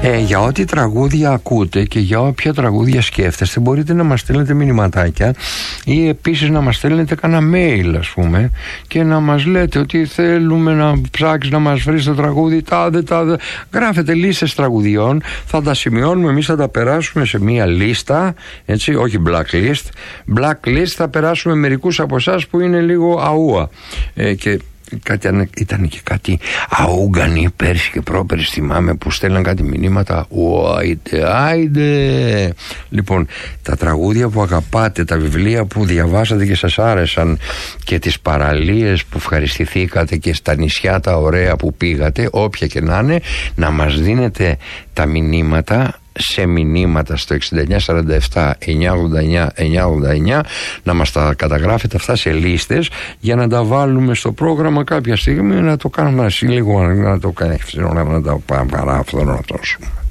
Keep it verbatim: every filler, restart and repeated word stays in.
Ε, για ό,τι τραγούδια ακούτε και για όποια τραγούδια σκέφτεστε, μπορείτε να μας στέλνετε μηνυματάκια ή επίσης να μας στέλνετε κανένα mail, ας πούμε, και να μας λέτε ότι θέλουμε να ψάξει να μας βρει το τραγούδι τάδε τάδε. Γράφετε λίστες τραγουδιών, θα τα σημειώνουμε εμείς, θα τα περάσουμε σε μία λίστα, έτσι, όχι blacklist. Blacklist θα περάσουμε μερικούς από εσάς που είναι λίγο αούα. Ε, και κάτι, ήταν και κάτι αούγκανοι πέρσι και πρόπερσι, θυμάμαι, που στέλναν κάτι μηνύματα. Άιντε, άιντε. Λοιπόν, τα τραγούδια που αγαπάτε, τα βιβλία που διαβάσατε και σας άρεσαν και τις παραλίες που ευχαριστηθήκατε και στα νησιά τα ωραία που πήγατε, όποια και να είναι, να μας δίνετε τα μηνύματα σε μηνύματα στο εξήντα εννιά σαράντα επτά εννιακόσια ογδόντα εννιά εννιακόσια ογδόντα εννιά, να μας τα καταγράφετε αυτά σε λίστες για να τα βάλουμε στο πρόγραμμα κάποια στιγμή, να το κάνουμε λίγο, να το κάνουμε, να το παραφθονώσουμε.